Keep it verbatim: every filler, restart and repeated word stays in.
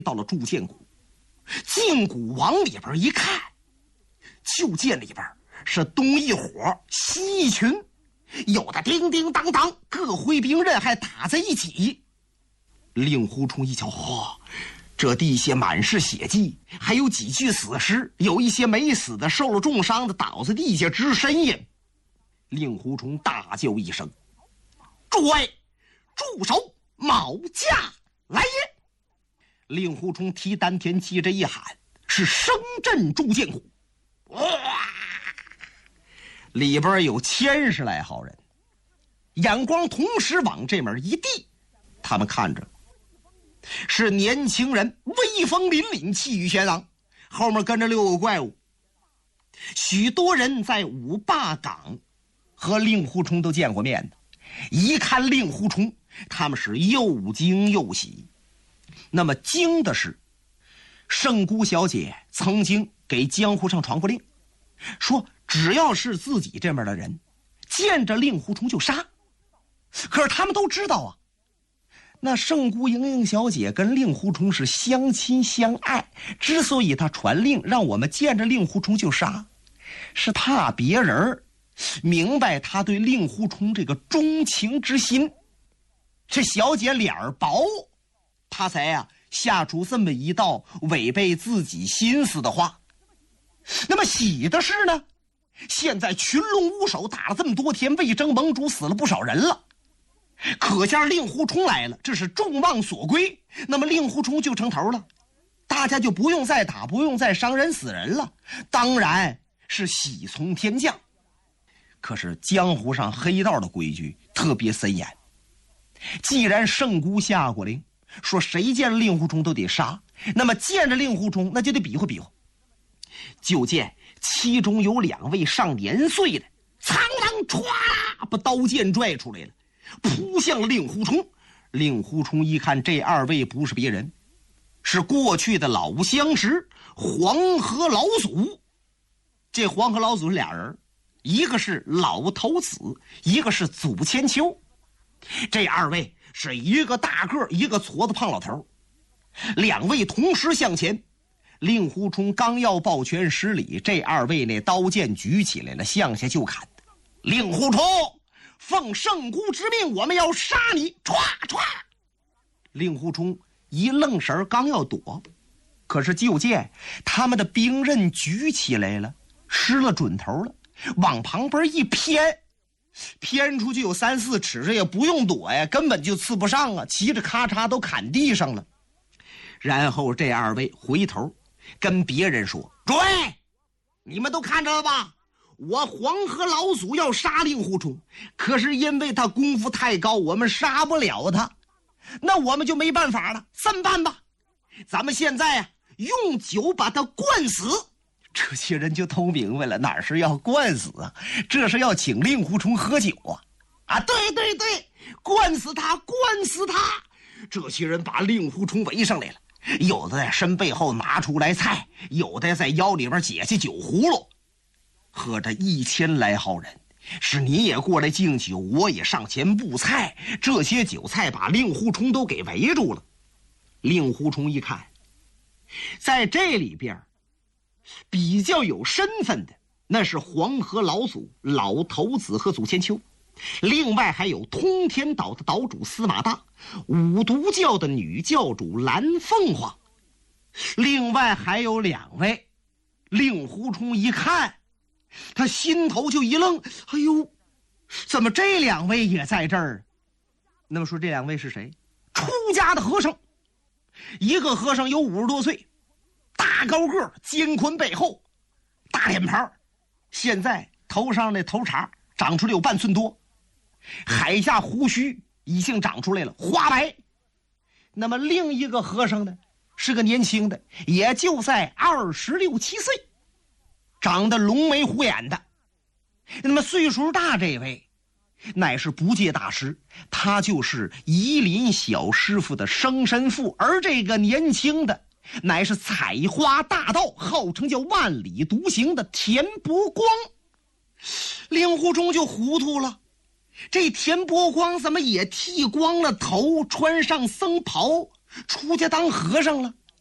到了铸剑谷，进谷往里边一看，就见里边是东一伙西一群，有的叮叮当当，各挥兵刃还打在一起。令狐冲一瞧，嚯，这地下满是血迹，还有几具死尸，有一些没死的受了重伤的倒在地下直呻吟。令狐冲大叫一声：“诸位，住手！卯驾来也！”令狐冲提丹田气这一喊，是声震铸剑谷，哇！里边有千十来号人，眼光同时往这门一递，他们看着是年轻人威风凛凛，气宇轩昂，后面跟着六个怪物。许多人在五霸岗和令狐冲都见过面的，一看令狐冲，他们是又惊又喜。那么惊的是，圣姑小姐曾经给江湖上传过令，说只要是自己这边的人见着令狐冲就杀。可是他们都知道啊，那圣姑莹莹小姐跟令狐冲是相亲相爱，之所以她传令让我们见着令狐冲就杀，是怕别人明白他对令狐冲这个钟情之心。这小姐脸儿薄，他才呀、啊、下出这么一道违背自己心思的话。那么喜的是呢，现在群龙无首，打了这么多天，魏征盟主死了不少人了，可见令狐冲来了，这是众望所归。那么令狐冲就成头了，大家就不用再打，不用再伤人死人了，当然是喜从天降。可是江湖上黑道的规矩特别森严，既然圣姑下过令说谁见令狐冲都得杀，那么见着令狐冲那就得比划比划。就见其中有两位上年岁的，苍啷歘啦把刀剑拽出来了，扑向了令狐冲。令狐冲一看，这二位不是别人，是过去的老相识黄河老祖。这黄河老祖是俩人，一个是老头子，一个是祖千秋。这二位是一个大个一个矬子胖老头，两位同时向前。令狐冲刚要抱拳施礼，这二位那刀剑举起来了，向下就砍。令狐冲，奉圣姑之命，我们要杀你！唰唰！令狐冲一愣神，刚要躲，可是就见他们的兵刃举起来了，失了准头了，往旁边一偏，偏出去有三四尺，这也不用躲呀，根本就刺不上啊，骑着咔嚓都砍地上了。然后这二位回头跟别人说：“诸位，你们都看着了吧？我黄河老祖要杀令狐冲，可是因为他功夫太高，我们杀不了他，那我们就没办法了。这么办吧，咱们现在啊，用酒把他灌死。”这些人就都明白了，哪是要灌死啊，这是要请令狐冲喝酒啊！啊，对对对，灌死他，灌死他！这些人把令狐冲围上来了，有的在身背后拿出来菜，有的在腰里边解下酒葫芦。喝着一千来号人，是你也过来敬酒，我也上前布菜，这些酒菜把令狐冲都给围住了。令狐冲一看，在这里边比较有身份的那是黄河老祖老头子和祖千秋，另外还有通天岛的岛主司马大，五毒教的女教主蓝凤凰，另外还有两位。令狐冲一看，他心头就一愣，哎呦，怎么这两位也在这儿？那么说这两位是谁？出家的和尚。一个和尚有五十多岁，大高个，肩宽背厚，大脸盘，现在头上那头茬长出来有半寸多，海下胡须已经长出来了，花白。那么另一个和尚呢，是个年轻的，也就在二十六七岁，长得龙眉虎眼的。那么岁数大这位乃是不戒大师，他就是夷林小师傅的生身父，而这个年轻的乃是采花大盗，号称叫万里独行的田伯光。令狐冲就糊涂了，这田伯光怎么也剃光了头，穿上僧袍，出家当和尚了？